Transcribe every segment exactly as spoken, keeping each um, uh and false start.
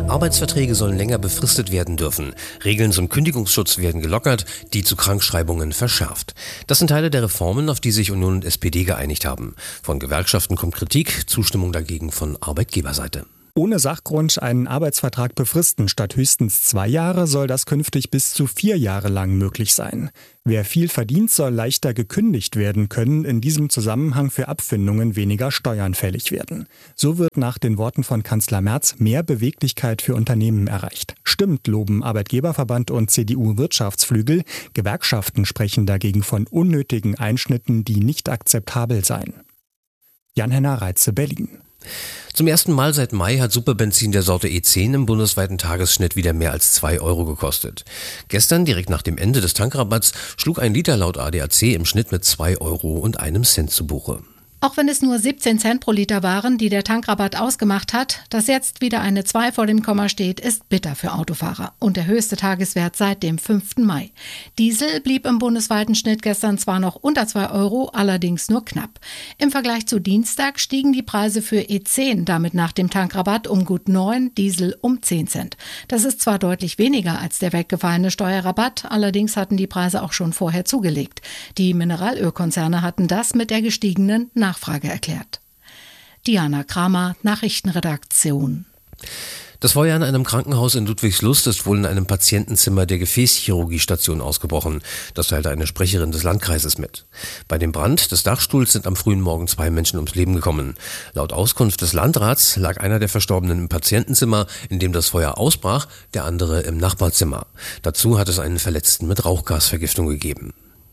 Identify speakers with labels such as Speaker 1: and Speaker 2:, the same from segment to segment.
Speaker 1: Arbeitsverträge sollen länger befristet werden dürfen. Regeln zum Kündigungsschutz werden gelockert, die zu Krankschreibungen verschärft. Das sind Teile der Reformen, auf die sich Union und S P D geeinigt haben. Von Gewerkschaften kommt Kritik, Zustimmung dagegen von Arbeitgeberseite.
Speaker 2: Ohne Sachgrund einen Arbeitsvertrag befristen statt höchstens zwei Jahre soll das künftig bis zu vier Jahre lang möglich sein. Wer viel verdient, soll leichter gekündigt werden können, in diesem Zusammenhang für Abfindungen weniger Steuern fällig werden. So wird nach den Worten von Kanzler Merz mehr Beweglichkeit für Unternehmen erreicht. Stimmt, loben Arbeitgeberverband und C D U-Wirtschaftsflügel. Gewerkschaften sprechen dagegen von unnötigen Einschnitten, die nicht akzeptabel seien. Jan-Henner Reitze, Berlin.
Speaker 1: Zum ersten Mal seit Mai hat Superbenzin der Sorte E zehn im bundesweiten Tagesschnitt wieder mehr als zwei Euro gekostet. Gestern, direkt nach dem Ende des Tankrabatts, schlug ein Liter laut A D A C im Schnitt mit zwei Euro und einem Cent zu Buche.
Speaker 3: Auch wenn es nur siebzehn Cent pro Liter waren, die der Tankrabatt ausgemacht hat, dass jetzt wieder eine zwei vor dem Komma steht, ist bitter für Autofahrer und der höchste Tageswert seit dem fünften Mai. Diesel blieb im bundesweiten Schnitt gestern zwar noch unter zwei Euro, allerdings nur knapp. Im Vergleich zu Dienstag stiegen die Preise für E zehn damit nach dem Tankrabatt um gut neun, Diesel um zehn Cent. Das ist zwar deutlich weniger als der weggefallene Steuerrabatt, allerdings hatten die Preise auch schon vorher zugelegt. Die Mineralölkonzerne hatten das mit der gestiegenen Nachfrage erklärt. Diana Kramer, Nachrichtenredaktion.
Speaker 1: Das Feuer in einem Krankenhaus in Ludwigslust ist wohl in einem Patientenzimmer der Gefäßchirurgiestation ausgebrochen. Das teilte eine Sprecherin des Landkreises mit. Bei dem Brand des Dachstuhls sind am frühen Morgen zwei Menschen ums Leben gekommen. Laut Auskunft des Landrats lag einer der Verstorbenen im Patientenzimmer, in dem das Feuer ausbrach, der andere im Nachbarzimmer. Dazu hat es einen Verletzten mit Rauchgasvergiftung gegeben.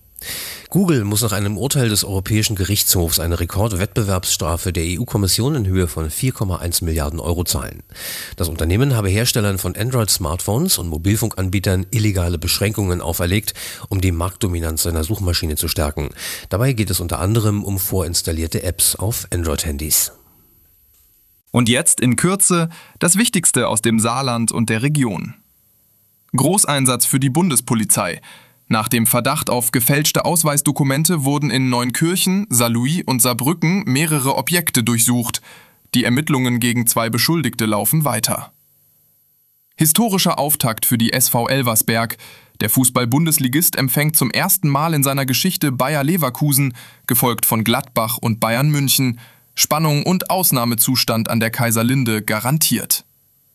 Speaker 1: Google muss nach einem Urteil des Europäischen Gerichtshofs eine Rekordwettbewerbsstrafe der E U-Kommission in Höhe von vier Komma eins Milliarden Euro zahlen. Das Unternehmen habe Herstellern von Android-Smartphones und Mobilfunkanbietern illegale Beschränkungen auferlegt, um die Marktdominanz seiner Suchmaschine zu stärken. Dabei geht es unter anderem um vorinstallierte Apps auf Android-Handys.
Speaker 4: Und jetzt in Kürze das Wichtigste aus dem Saarland und der Region. Großeinsatz für die Bundespolizei. Nach dem Verdacht auf gefälschte Ausweisdokumente wurden in Neunkirchen, Saarlouis und Saarbrücken mehrere Objekte durchsucht. Die Ermittlungen gegen zwei Beschuldigte laufen weiter. Historischer Auftakt für die S V Elversberg. Der Fußball-Bundesligist empfängt zum ersten Mal in seiner Geschichte Bayer Leverkusen, gefolgt von Gladbach und Bayern München. Spannung und Ausnahmezustand an der Kaiserlinde garantiert.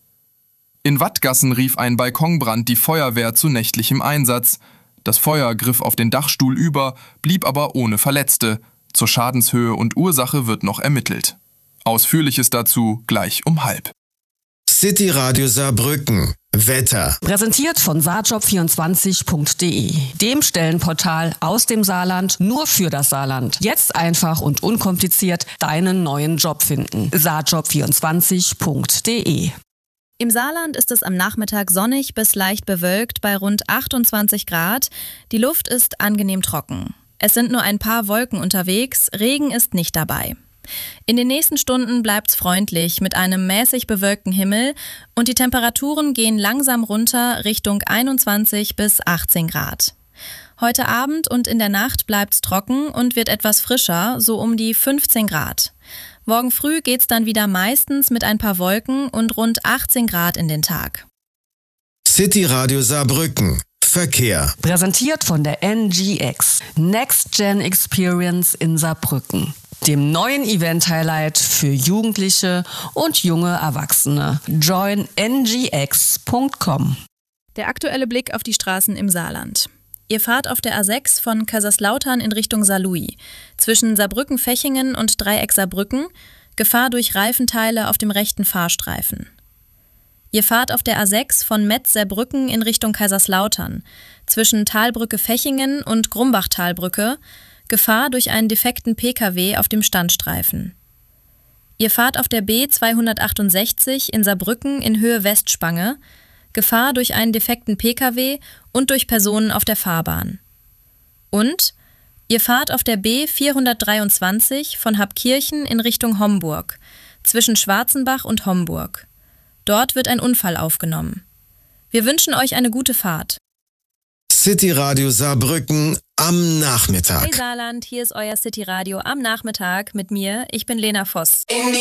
Speaker 4: In Wattgassen rief ein Balkonbrand die Feuerwehr zu nächtlichem Einsatz. Das Feuer griff auf den Dachstuhl über, blieb aber ohne Verletzte. Zur Schadenshöhe und Ursache wird noch ermittelt. Ausführliches dazu gleich um halb.
Speaker 5: City Radio Saarbrücken. Wetter.
Speaker 6: Präsentiert von saarjob vierundzwanzig punkt de, dem Stellenportal aus dem Saarland nur für das Saarland. Jetzt einfach und unkompliziert deinen neuen Job finden. saarjob vierundzwanzig punkt de.
Speaker 7: Im Saarland ist es am Nachmittag sonnig bis leicht bewölkt bei rund achtundzwanzig Grad. Die Luft ist angenehm trocken. Es sind nur ein paar Wolken unterwegs, Regen ist nicht dabei. In den nächsten Stunden bleibt's freundlich mit einem mäßig bewölkten Himmel und die Temperaturen gehen langsam runter Richtung einundzwanzig bis achtzehn Grad. Heute Abend und in der Nacht bleibt's trocken und wird etwas frischer, so um die fünfzehn Grad. Morgen früh geht's dann wieder meistens mit ein paar Wolken und rund achtzehn Grad in den Tag.
Speaker 5: City Radio Saarbrücken. Verkehr.
Speaker 6: Präsentiert von der N G X. Next Gen Experience in Saarbrücken. Dem neuen Event-Highlight für Jugendliche und junge Erwachsene. join n g x punkt com.
Speaker 7: Der aktuelle Blick auf die Straßen im Saarland. Ihr fahrt auf der A sechs von Kaiserslautern in Richtung Saarlouis. Zwischen Saarbrücken-Fechingen und Dreieck Saarbrücken. Gefahr durch Reifenteile auf dem rechten Fahrstreifen. Ihr fahrt auf der A sechs von Metz-Saarbrücken in Richtung Kaiserslautern. Zwischen Talbrücke-Fechingen und Grumbach-Talbrücke. Gefahr durch einen defekten P K W auf dem Standstreifen. Ihr fahrt auf der B zweihundertachtundsechzig in Saarbrücken in Höhe Westspange. Gefahr durch einen defekten P K W und durch Personen auf der Fahrbahn. Und ihr fahrt auf der B vierhundertdreiundzwanzig von Habkirchen in Richtung Homburg, zwischen Schwarzenbach und Homburg. Dort wird ein Unfall aufgenommen. Wir wünschen euch eine gute Fahrt.
Speaker 5: City Radio Saarbrücken am Nachmittag.
Speaker 7: Hey Saarland, hier ist euer City Radio am Nachmittag mit mir. Ich bin Lena Voss.